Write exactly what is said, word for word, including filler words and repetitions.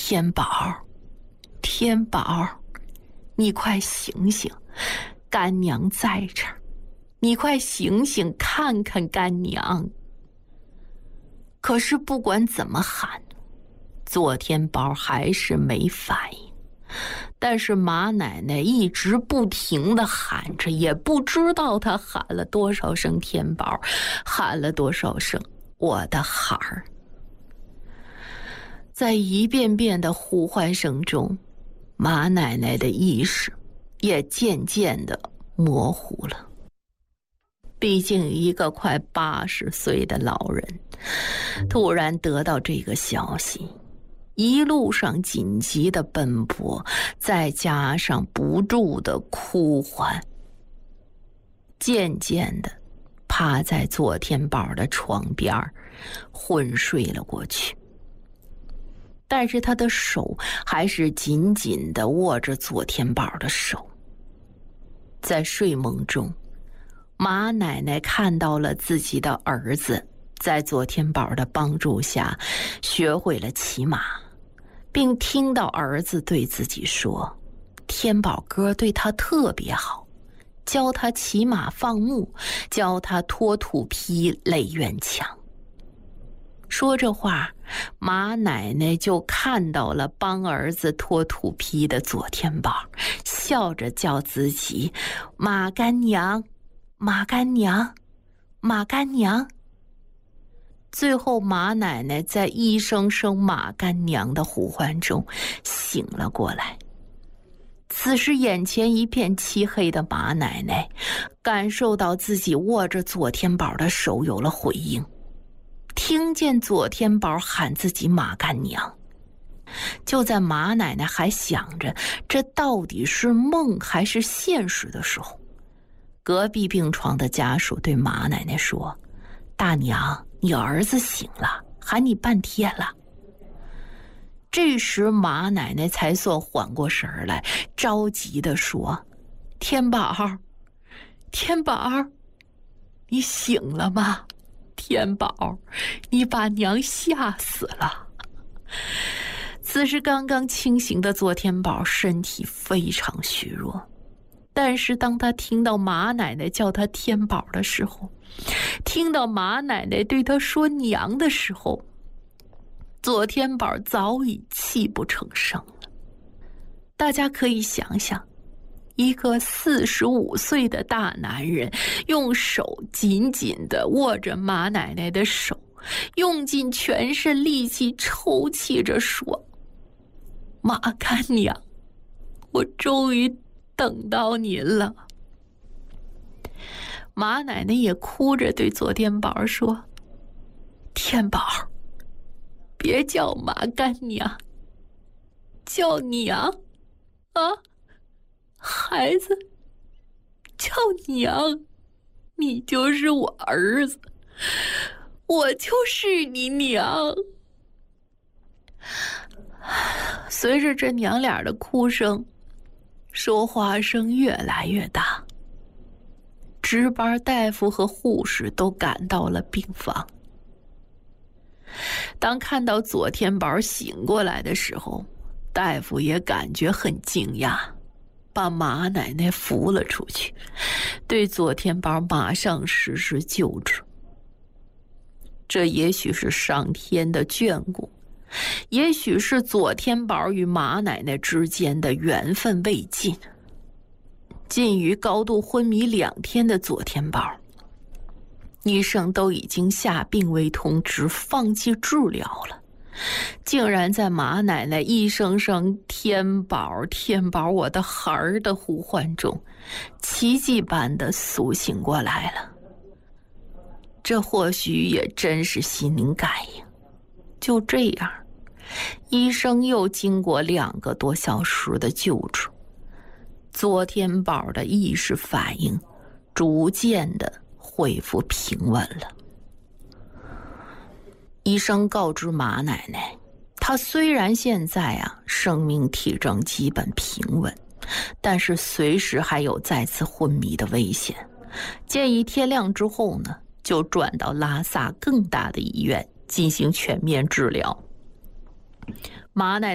天宝，天宝，你快醒醒，干娘在这儿，你快醒醒看看干娘。可是不管怎么喊，左天宝还是没反应。但是马奶奶一直不停地喊着，也不知道她喊了多少声天宝，喊了多少声我的孩儿。在一遍遍的呼唤声中，马奶奶的意识也渐渐地模糊了。毕竟一个快八十岁的老人突然得到这个消息，一路上紧急的奔波，再加上不住的哭唤，渐渐的趴在左天宝的床边昏睡了过去。但是他的手还是紧紧地握着左天宝的手。在睡梦中，马奶奶看到了自己的儿子在左天宝的帮助下学会了骑马，并听到儿子对自己说，天宝哥对他特别好，教他骑马放牧，教他脱土坯垒院墙。说这话，马奶奶就看到了帮儿子脱土坯的左天宝，笑着叫自己马干娘，马干娘，马干娘。最后马奶奶在一声声马干娘的呼唤中醒了过来。此时眼前一片漆黑的马奶奶感受到自己握着左天宝的手有了回应，听见左天宝喊自己马干娘。就在马奶奶还想着这到底是梦还是现实的时候，隔壁病床的家属对马奶奶说，大娘，你儿子醒了，喊你半天了。这时马奶奶才算缓过神来，着急地说，天宝，天宝，你醒了吗？天宝，你把娘吓死了。此时刚刚清醒的左天宝身体非常虚弱，但是当他听到马奶奶叫他天宝的时候，听到马奶奶对他说娘的时候，左天宝早已泣不成声了。大家可以想想，一个四十五岁的大男人用手紧紧地握着马奶奶的手，用尽全身力气抽泣着说，马干娘，我终于等到您了。马奶奶也哭着对左天宝说，天宝，别叫马干娘，叫娘啊，孩子，叫娘，你就是我儿子，我就是你娘。随着这娘俩的哭声，说话声越来越大，值班大夫和护士都赶到了病房。当看到左天宝醒过来的时候，大夫也感觉很惊讶，把马奶奶扶了出去，对左天宝马上实施救治。这也许是上天的眷顾，也许是左天宝与马奶奶之间的缘分未尽。近于高度昏迷两天的左天宝，医生都已经下病危通知，放弃治疗了，竟然在马奶奶一声声天宝天宝我的孩儿的呼唤中，奇迹般的苏醒过来了。这或许也真是心灵感应。就这样，医生又经过两个多小时的救治，左天宝的意识反应逐渐的恢复平稳了。医生告知马奶奶，她虽然现在啊生命体征基本平稳，但是随时还有再次昏迷的危险，建议天亮之后呢就转到拉萨更大的医院进行全面治疗。马奶